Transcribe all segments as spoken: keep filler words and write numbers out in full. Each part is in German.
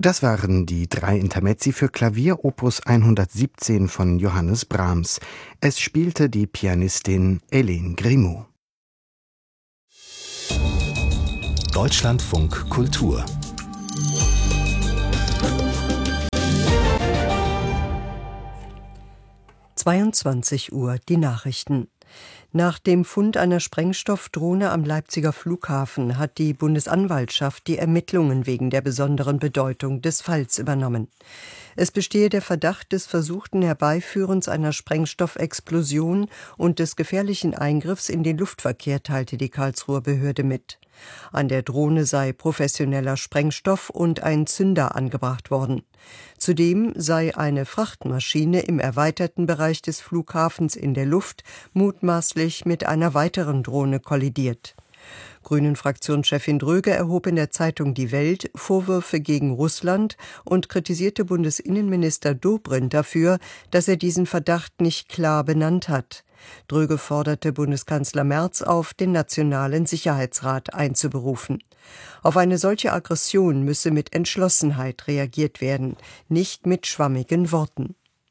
Das waren die drei Intermezzi für Klavier Opus hundertsiebzehn von Johannes Brahms. Es spielte die Pianistin Hélène Grimaud. Deutschlandfunk Kultur. zweiundzwanzig Uhr, die Nachrichten. Nach dem Fund einer Sprengstoffdrohne am Leipziger Flughafen hat die Bundesanwaltschaft die Ermittlungen wegen der besonderen Bedeutung des Falls übernommen. Es bestehe der Verdacht des versuchten Herbeiführens einer Sprengstoffexplosion und des gefährlichen Eingriffs in den Luftverkehr, teilte die Karlsruher Behörde mit. An der Drohne sei professioneller Sprengstoff und ein Zünder angebracht worden. Zudem sei eine Frachtmaschine im erweiterten Bereich des Flughafens in der Luft mutmaßlich mit einer weiteren Drohne kollidiert. Grünen-Fraktionschefin Dröge erhob in der Zeitung Die Welt Vorwürfe gegen Russland und kritisierte Bundesinnenminister Dobrindt dafür, dass er diesen Verdacht nicht klar benannt hat. Dröge forderte Bundeskanzler Merz auf, den Nationalen Sicherheitsrat einzuberufen. Auf eine solche Aggression müsse mit Entschlossenheit reagiert werden, nicht mit schwammigen Worten.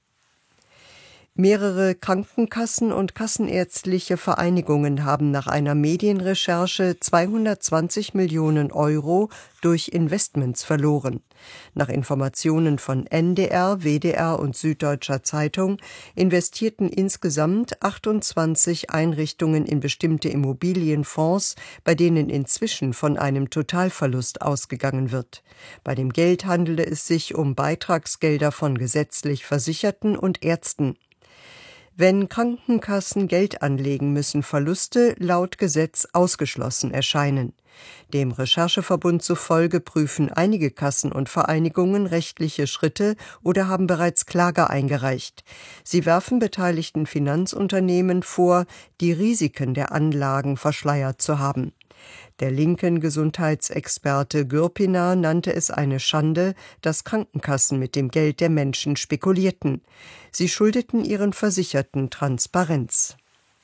Mehrere Krankenkassen und kassenärztliche Vereinigungen haben nach einer Medienrecherche zweihundertzwanzig Millionen Euro durch Investments verloren. Nach Informationen von N D R, W D R und Süddeutscher Zeitung investierten insgesamt achtundzwanzig Einrichtungen in bestimmte Immobilienfonds, bei denen inzwischen von einem Totalverlust ausgegangen wird. Bei dem Geld handele es sich um Beitragsgelder von gesetzlich Versicherten und Ärzten. Wenn Krankenkassen Geld anlegen, müssen Verluste laut Gesetz ausgeschlossen erscheinen. Dem Rechercheverbund zufolge prüfen einige Kassen und Vereinigungen rechtliche Schritte oder haben bereits Klage eingereicht. Sie werfen beteiligten Finanzunternehmen vor, die Risiken der Anlagen verschleiert zu haben. Der linken Gesundheitsexperte Gürpiner nannte es eine Schande, dass Krankenkassen mit dem Geld der Menschen spekulierten. Sie schuldeten ihren Versicherten Transparenz.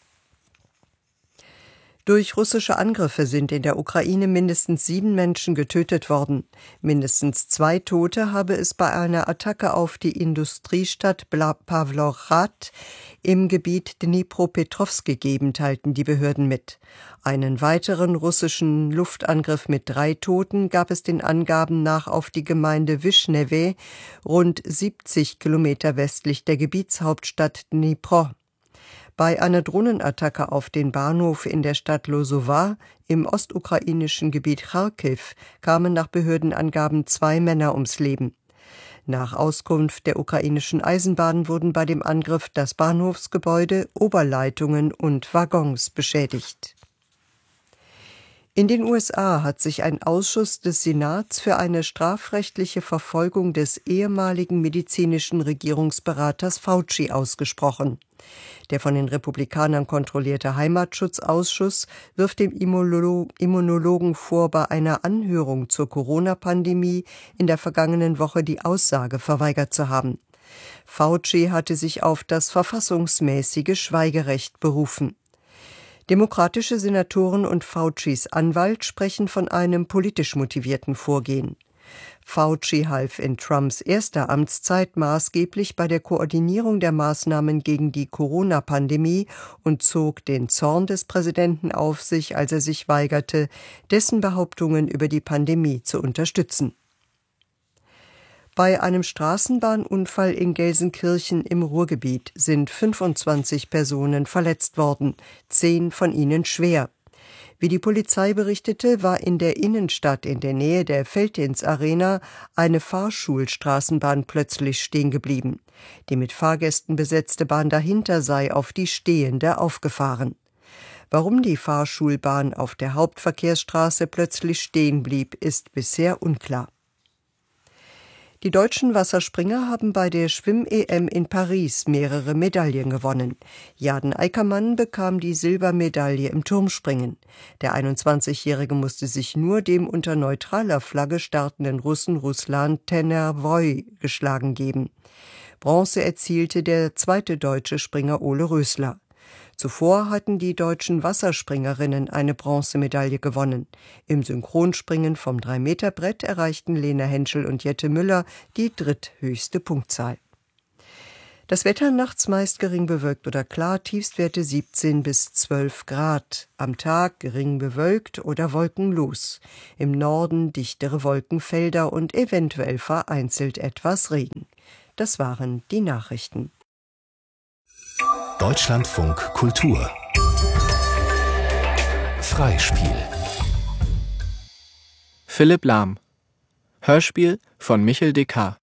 Durch russische Angriffe sind in der Ukraine mindestens sieben Menschen getötet worden. Mindestens zwei Tote habe es bei einer Attacke auf die Industriestadt Pawlowrad im Gebiet Dnipropetrovsk gegeben, teilten die Behörden mit. Einen weiteren russischen Luftangriff mit drei Toten gab es den Angaben nach auf die Gemeinde Wischnewe, rund siebzig Kilometer westlich der Gebietshauptstadt Dnipro. Bei einer Drohnenattacke auf den Bahnhof in der Stadt Losowa im ostukrainischen Gebiet Charkiw kamen nach Behördenangaben zwei Männer ums Leben. Nach Auskunft der ukrainischen Eisenbahnen wurden bei dem Angriff das Bahnhofsgebäude, Oberleitungen und Waggons beschädigt. In den U S A hat sich ein Ausschuss des Senats für eine strafrechtliche Verfolgung des ehemaligen medizinischen Regierungsberaters Fauci ausgesprochen. Der von den Republikanern kontrollierte Heimatschutzausschuss wirft dem Immunologen vor, bei einer Anhörung zur Corona-Pandemie in der vergangenen Woche die Aussage verweigert zu haben. Fauci hatte sich auf das verfassungsmäßige Schweigerecht berufen. Demokratische Senatoren und Faucis Anwalt sprechen von einem politisch motivierten Vorgehen. Fauci half in Trumps erster Amtszeit maßgeblich bei der Koordinierung der Maßnahmen gegen die Corona-Pandemie und zog den Zorn des Präsidenten auf sich, als er sich weigerte, dessen Behauptungen über die Pandemie zu unterstützen. Bei einem Straßenbahnunfall in Gelsenkirchen im Ruhrgebiet sind fünfundzwanzig Personen verletzt worden, zehn von ihnen schwer. Wie die Polizei berichtete, war in der Innenstadt in der Nähe der Felddienst-Arena eine Fahrschulstraßenbahn plötzlich stehen geblieben. Die mit Fahrgästen besetzte Bahn dahinter sei auf die stehende aufgefahren. Warum die Fahrschulbahn auf der Hauptverkehrsstraße plötzlich stehen blieb, ist bisher unklar. Die deutschen Wasserspringer haben bei der Schwimm-E M in Paris mehrere Medaillen gewonnen. Jaden Eickermann bekam die Silbermedaille im Turmspringen. Der einundzwanzigjährige musste sich nur dem unter neutraler Flagge startenden Russen Ruslan Tenervoy geschlagen geben. Bronze erzielte der zweite deutsche Springer Ole Rösler. Zuvor hatten die deutschen Wasserspringerinnen eine Bronzemedaille gewonnen. Im Synchronspringen vom drei Meter Brett erreichten Lena Henschel und Jette Müller die dritthöchste Punktzahl. Das Wetter nachts meist gering bewölkt oder klar, Tiefstwerte siebzehn bis zwölf Grad. Am Tag gering bewölkt oder wolkenlos. Im Norden dichtere Wolkenfelder und eventuell vereinzelt etwas Regen. Das waren die Nachrichten. Deutschlandfunk Kultur Freispiel Philipp Lahm. Hörspiel von Michel Descartes.